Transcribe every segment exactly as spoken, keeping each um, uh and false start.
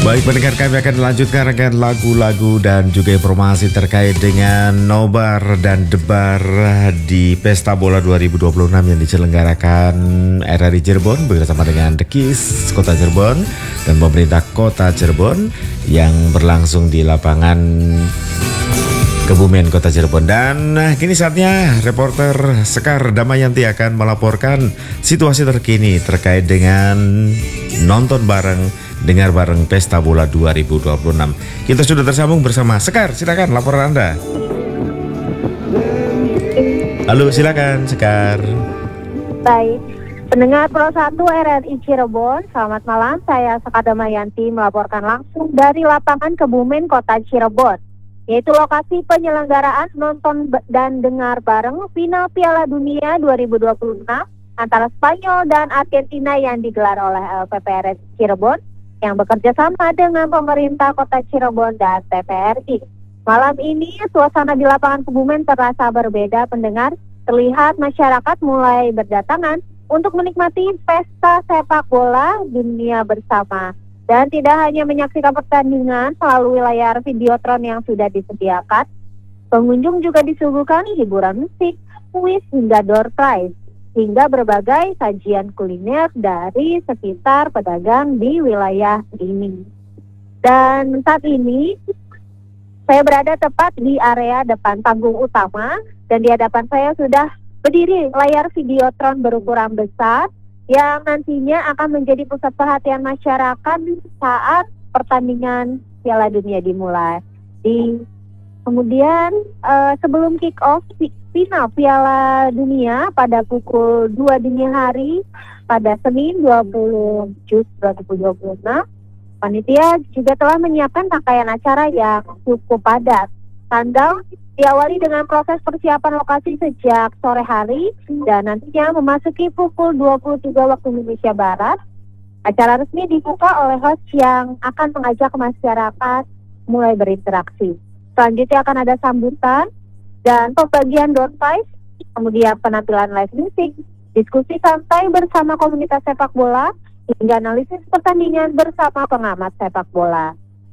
Baik pendengar, kami akan lanjutkan rangkaian lagu-lagu dan juga informasi terkait dengan nobar dan debar di Pesta Bola dua ribu dua puluh enam yang diselenggarakan R R I Cirebon bersama dengan The Kiss Kota Cirebon dan pemerintah Kota Cirebon yang berlangsung di lapangan Kebumen Kota Cirebon. Dan kini saatnya reporter Sekar Damayanti akan melaporkan situasi terkini terkait dengan nonton bareng, dengar bareng Pesta Bola dua ribu dua puluh enam. Kita sudah tersambung bersama Sekar, silakan laporan Anda. Halo, silakan Sekar. Baik, pendengar Pro satu R R I Cirebon, selamat malam. Saya Sekar Damayanti melaporkan langsung dari lapangan Kebumen Kota Cirebon, yaitu lokasi penyelenggaraan nonton dan dengar bareng final Piala Dunia dua ribu dua puluh enam antara Spanyol dan Argentina yang digelar oleh L P P R I Cirebon yang bekerja sama dengan pemerintah Kota Cirebon dan T P R I. Malam ini suasana di lapangan Kebumen terasa berbeda pendengar. Terlihat masyarakat mulai berdatangan untuk menikmati pesta sepak bola dunia bersama. Dan tidak hanya menyaksikan pertandingan melalui layar videotron yang sudah disediakan, pengunjung juga disuguhkan hiburan musik, kuis hingga door prize, hingga berbagai sajian kuliner dari sekitar pedagang di wilayah ini. Dan saat ini saya berada tepat di area depan panggung utama, dan di hadapan saya sudah berdiri layar videotron berukuran besar yang nantinya akan menjadi pusat perhatian masyarakat saat pertandingan Piala Dunia dimulai. Di kemudian uh, sebelum kick off final Piala Dunia pada pukul dua dini hari pada Senin dua puluh Juli dua ribu dua puluh enam, panitia juga telah menyiapkan rangkaian acara yang cukup padat. Tanggal diawali dengan proses persiapan lokasi sejak sore hari dan nantinya memasuki pukul dua puluh tiga waktu Indonesia Barat. Acara resmi dibuka oleh host yang akan mengajak masyarakat mulai berinteraksi. Selanjutnya akan ada sambutan dan pembagian door prize, kemudian penampilan live music, diskusi santai bersama komunitas sepak bola, hingga analisis pertandingan bersama pengamat sepak bola.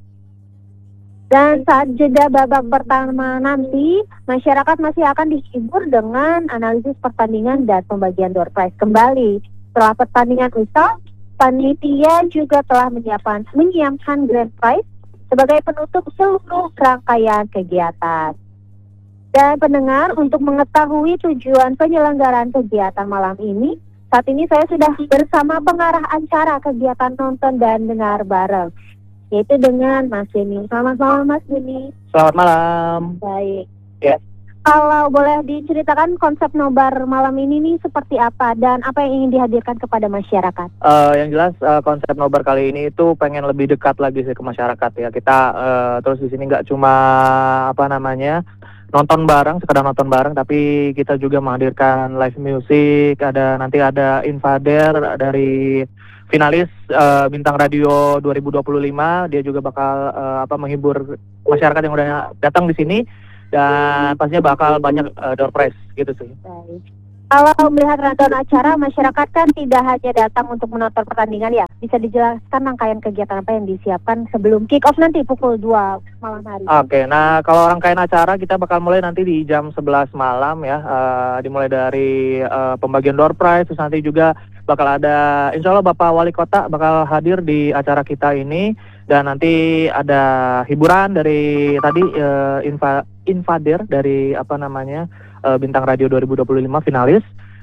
Dan saat jeda babak pertama nanti, masyarakat masih akan dihibur dengan analisis pertandingan dan pembagian door prize kembali. Setelah pertandingan usai, panitia juga telah menyiapkan, menyiapkan grand prize sebagai penutup seluruh rangkaian kegiatan. Dan pendengar, untuk mengetahui tujuan penyelenggaraan kegiatan malam ini, saat ini saya sudah bersama pengarah acara kegiatan nonton dan dengar bareng, yaitu dengan Mas Denny. Selamat malam Mas Denny. Selamat malam. Baik. Ya. Kalau boleh diceritakan konsep nobar malam ini nih seperti apa dan apa yang ingin dihadirkan kepada masyarakat? Uh, yang jelas uh, konsep nobar kali ini itu pengen lebih dekat lagi sih ke masyarakat ya. Kita uh, terus di sini nggak cuma apa namanya nonton bareng, sekadar nonton bareng, tapi kita juga menghadirkan live music. Ada nanti ada invader dari finalis uh, Bintang Radio dua ribu dua puluh lima, dia juga bakal uh, apa menghibur masyarakat yang udah datang di sini, dan pastinya bakal banyak uh, door prize gitu sih. Baik. Kalau melihat rundown acara, masyarakat kan tidak hanya datang untuk menonton pertandingan ya. Bisa dijelaskan rangkaian kegiatan apa yang disiapkan sebelum kick off nanti pukul dua malam hari? Oke, nah kalau rangkaian acara kita bakal mulai nanti di jam sebelas malam ya. Uh, dimulai dari uh, pembagian door prize, terus nanti juga bakal ada, insya Allah Bapak Wali Kota bakal hadir di acara kita ini. Dan nanti ada hiburan dari tadi uh, inva, invader dari apa namanya uh, Bintang Radio dua ribu dua puluh lima finalis.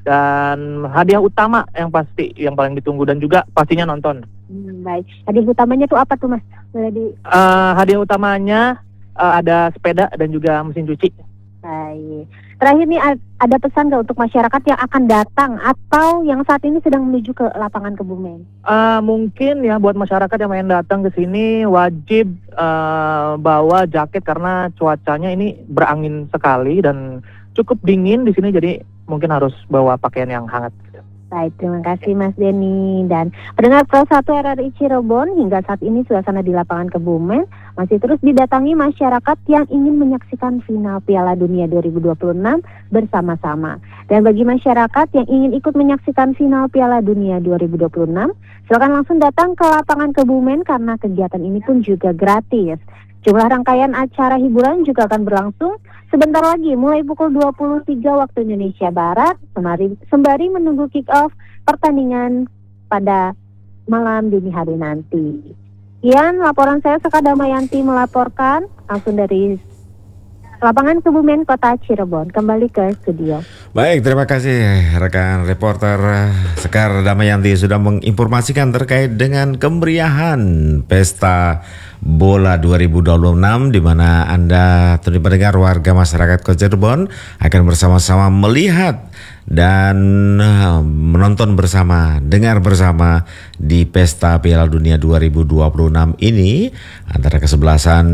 Dan hadiah utama yang pasti, yang paling ditunggu dan juga pastinya nonton. Hmm, baik, hadiah utamanya tuh apa tuh Mas? Di... Uh, hadiah utamanya uh, ada sepeda dan juga mesin cuci. Baik. Terakhir nih, ada pesan nggak untuk masyarakat yang akan datang atau yang saat ini sedang menuju ke lapangan Kebumen? Uh, mungkin ya buat masyarakat yang main datang ke sini wajib uh, bawa jaket karena cuacanya ini berangin sekali dan cukup dingin di sini, jadi mungkin harus bawa pakaian yang hangat. Baik, terima kasih Mas Denny. Dan pendengar Pro satu R R I Cirebon, hingga saat ini suasana di lapangan Kebumen masih terus didatangi masyarakat yang ingin menyaksikan final Piala Dunia dua ribu dua puluh enam bersama-sama. Dan bagi masyarakat yang ingin ikut menyaksikan final Piala Dunia dua ribu dua puluh enam, silakan langsung datang ke lapangan Kebumen karena kegiatan ini pun juga gratis. Jumlah rangkaian acara hiburan juga akan berlangsung sebentar lagi mulai pukul dua puluh tiga waktu Indonesia Barat, sembari, sembari menunggu kick-off pertandingan pada malam dini hari nanti. Sekian laporan saya, Seka Damayanti melaporkan langsung dari lapangan Kebumen, Kota Cirebon. Kembali ke studio. Baik, terima kasih rekan reporter Sekar Damayanti sudah menginformasikan terkait dengan kemeriahan Pesta Bola dua ribu dua puluh enam, di mana Anda tentu pendengar warga masyarakat Kota Cirebon akan bersama-sama melihat dan menonton bersama, dengar bersama di Pesta Piala Dunia dua ribu dua puluh enam ini antara kesebelasan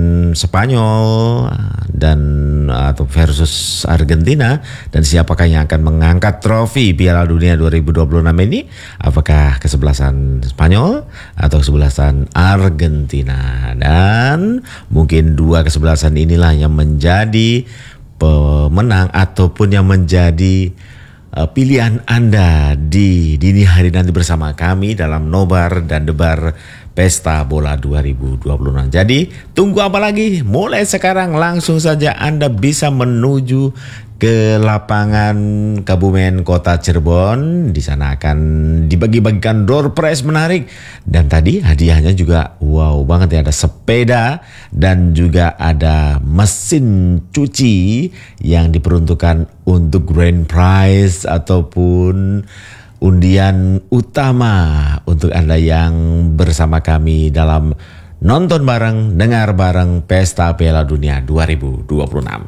Spanyol dan atau versus Argentina, dan siapakah yang akan mengangkat trofi Piala Dunia dua ribu dua puluh enam ini? Apakah kesebelasan Spanyol atau kesebelasan Argentina? Dan mungkin dua kesebelasan inilah yang menjadi pemenang ataupun yang menjadi uh, pilihan Anda di dini hari nanti bersama kami dalam Nobar dan Debar Pesta Bola dua ribu dua puluh enam. Jadi tunggu apa lagi? Mulai sekarang langsung saja Anda bisa menuju ke lapangan Kebumen Kota Cirebon. Di sana akan dibagi-bagikan door prize menarik, dan tadi hadiahnya juga wow banget ya, ada sepeda dan juga ada mesin cuci yang diperuntukkan untuk grand prize ataupun undian utama untuk Anda yang bersama kami dalam nonton bareng, dengar bareng Pesta Piala Dunia dua ribu dua puluh enam.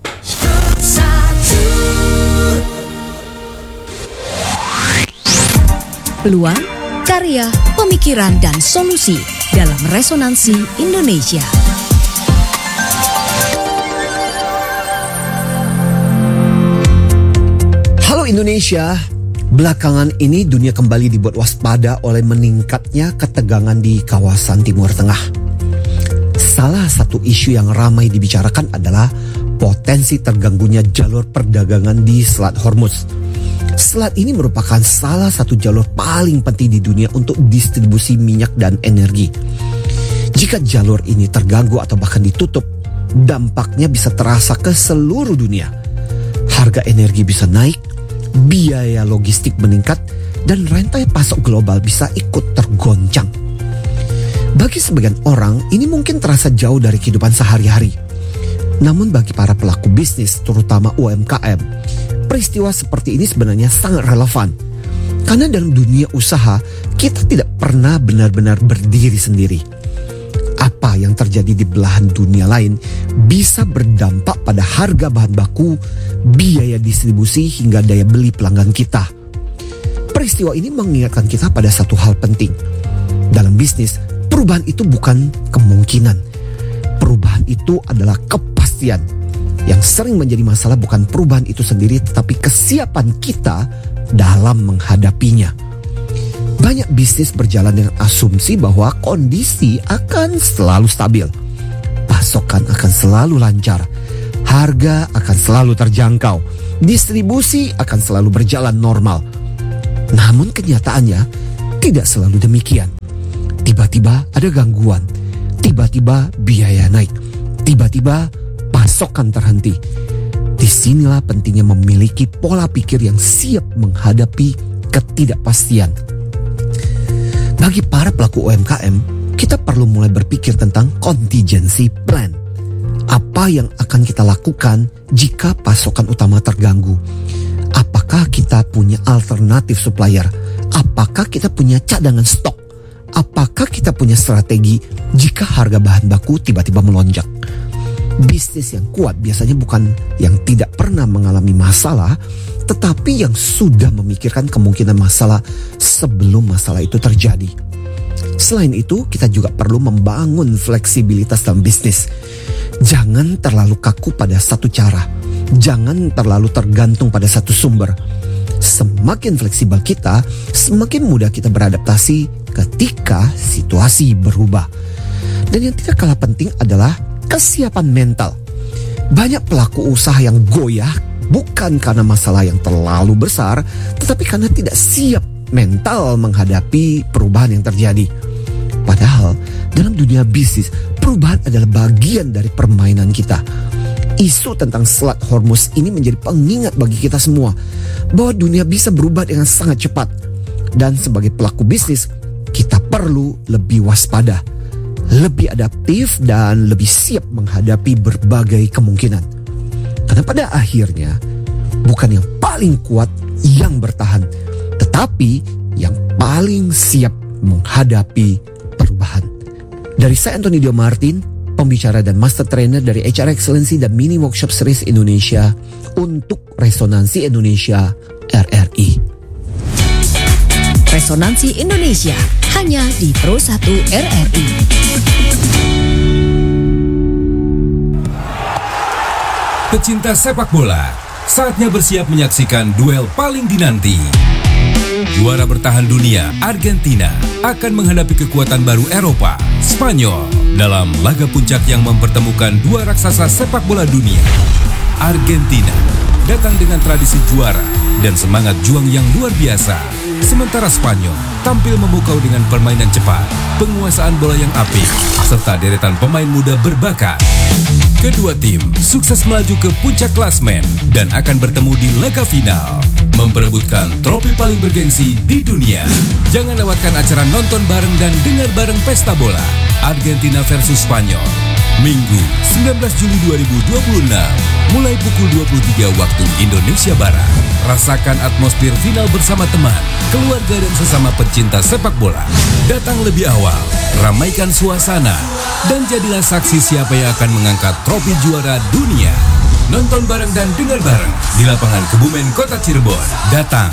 Peluang, karya, pemikiran, dan solusi dalam Resonansi Indonesia. Halo Indonesia, belakangan ini dunia kembali dibuat waspada oleh meningkatnya ketegangan di kawasan Timur Tengah. Salah satu isu yang ramai dibicarakan adalah potensi terganggunya jalur perdagangan di Selat Hormuz. Selat ini merupakan salah satu jalur paling penting di dunia untuk distribusi minyak dan energi. Jika jalur ini terganggu atau bahkan ditutup, dampaknya bisa terasa ke seluruh dunia. Harga energi bisa naik, biaya logistik meningkat, dan rantai pasok global bisa ikut tergoncang. Bagi sebagian orang, ini mungkin terasa jauh dari kehidupan sehari-hari. Namun bagi para pelaku bisnis, terutama U M K M, peristiwa seperti ini sebenarnya sangat relevan. Karena dalam dunia usaha, kita tidak pernah benar-benar berdiri sendiri. Apa yang terjadi di belahan dunia lain bisa berdampak pada harga bahan baku, biaya distribusi, hingga daya beli pelanggan kita. Peristiwa ini mengingatkan kita pada satu hal penting. Dalam bisnis, perubahan itu bukan kemungkinan. Perubahan itu adalah kepastian. Yang sering menjadi masalah bukan perubahan itu sendiri, tetapi kesiapan kita dalam menghadapinya. Banyak bisnis berjalan dengan asumsi bahwa kondisi akan selalu stabil, pasokan akan selalu lancar, harga akan selalu terjangkau, distribusi akan selalu berjalan normal. Namun kenyataannya tidak selalu demikian. Tiba-tiba ada gangguan, tiba-tiba biaya naik, tiba-tiba pasokan terhenti. Disinilah pentingnya memiliki pola pikir yang siap menghadapi ketidakpastian. Bagi para pelaku U M K M, kita perlu mulai berpikir tentang contingency plan. Apa yang akan kita lakukan jika pasokan utama terganggu? Apakah kita punya alternatif supplier? Apakah kita punya cadangan stok? Apakah kita punya strategi jika harga bahan baku tiba-tiba melonjak? Bisnis yang kuat biasanya bukan yang tidak pernah mengalami masalah, tetapi yang sudah memikirkan kemungkinan masalah sebelum masalah itu terjadi. Selain itu, kita juga perlu membangun fleksibilitas dalam bisnis. Jangan terlalu kaku pada satu cara. Jangan terlalu tergantung pada satu sumber. Semakin fleksibel kita, semakin mudah kita beradaptasi ketika situasi berubah. Dan yang tidak kalah penting adalah kesiapan mental. Banyak pelaku usaha yang goyah bukan karena masalah yang terlalu besar, tetapi karena tidak siap mental menghadapi perubahan yang terjadi. Padahal dalam dunia bisnis, perubahan adalah bagian dari permainan kita. Isu tentang Selat Hormuz ini menjadi pengingat bagi kita semua bahwa dunia bisa berubah dengan sangat cepat. Dan sebagai pelaku bisnis, kita perlu lebih waspada, lebih adaptif, dan lebih siap menghadapi berbagai kemungkinan. Karena pada akhirnya, bukan yang paling kuat yang bertahan, tetapi yang paling siap menghadapi perubahan. Dari saya Anthony Dio Martin, pembicara dan master trainer dari H R Excellency dan Mini Workshop Series Indonesia untuk Resonansi Indonesia R R I. Resonansi Indonesia hanya di Pro satu R R I. Pecinta sepak bola, saatnya bersiap menyaksikan duel paling dinanti. Juara bertahan dunia, Argentina, akan menghadapi kekuatan baru Eropa, Spanyol, dalam laga puncak yang mempertemukan dua raksasa sepak bola dunia. Argentina datang dengan tradisi juara dan semangat juang yang luar biasa. Sementara Spanyol tampil memukau dengan permainan cepat, penguasaan bola yang apik, serta deretan pemain muda berbakat. Kedua tim sukses melaju ke puncak klasmen dan akan bertemu di laga final, memperebutkan trofi paling bergengsi di dunia. Jangan lewatkan acara nonton bareng dan dengar bareng pesta bola Argentina versus Spanyol, Minggu sembilan belas Juli dua ribu dua puluh enam, mulai pukul dua puluh tiga waktu Indonesia Barat. Rasakan atmosfer final bersama teman, keluarga, dan sesama pecinta sepak bola. Datang lebih awal, ramaikan suasana, dan jadilah saksi siapa yang akan mengangkat trofi juara dunia. Nonton bareng dan dengar bareng di lapangan Kebumen, Kota Cirebon. Datang